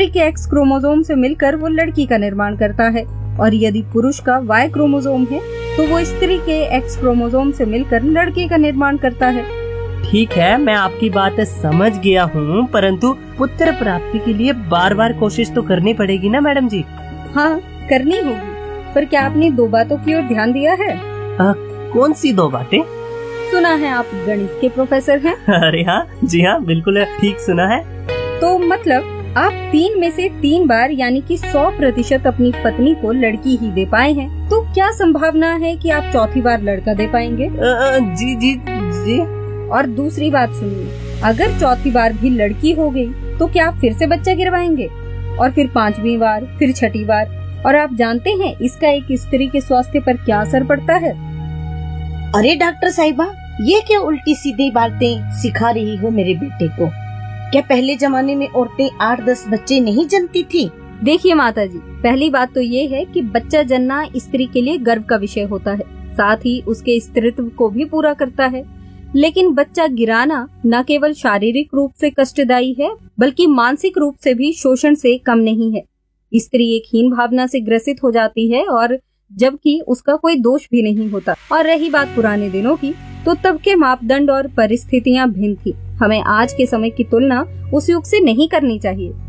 स्त्री के x chromosome से मिलकर वो लड़की का निर्माण करता है, और यदि पुरुष का वाई क्रोमोसोम है तो वो स्त्री के एक्स क्रोमोसोम से मिलकर लड़के का निर्माण करता है। ठीक है, मैं आपकी बात समझ गया हूँ, परंतु पुत्र प्राप्ति के लिए बार बार कोशिश तो करनी पड़ेगी ना मैडम जी? हाँ, करनी होगी, पर क्या आपने 2 बातों की ओर ध्यान दिया है? कौन सी 2 बातें? सुना है आप गणित के प्रोफेसर हैं? अरे हाँ, जी हाँ, बिल्कुल ठीक सुना है। तो मतलब आप 3 में से 3 बार यानी कि 100% अपनी पत्नी को लड़की ही दे पाए हैं, तो क्या संभावना है कि आप चौथी बार लड़का दे पाएंगे? जी जी जी। और दूसरी बात सुनिए, अगर चौथी बार भी लड़की हो गई तो क्या आप फिर से बच्चा गिरवाएंगे, और फिर 5वीं बार, फिर 6ठी बार? और आप जानते हैं इसका एक स्त्री के स्वास्थ्य पर क्या असर पड़ता है? अरे डॉक्टर साहिबा, ये क्या उल्टी सीधी बातें सिखा रही हो मेरे बेटे को? क्या पहले जमाने में औरतें 8-10 बच्चे नहीं जनती थी? देखिए माता जी, पहली बात तो ये है कि बच्चा जन्ना स्त्री के लिए गर्व का विषय होता है, साथ ही उसके स्त्रीत्व को भी पूरा करता है। लेकिन बच्चा गिराना न केवल शारीरिक रूप से कष्टदायी है, बल्कि मानसिक रूप से भी शोषण से कम नहीं है। स्त्री एक हीन भावना से ग्रसित हो जाती है, और जबकि उसका कोई दोष भी नहीं होता। और रही बात पुराने दिनों की, तो तब के मापदंड और परिस्थितियां भिन्न थी। हमें आज के समय की तुलना उस युग से नहीं करनी चाहिए।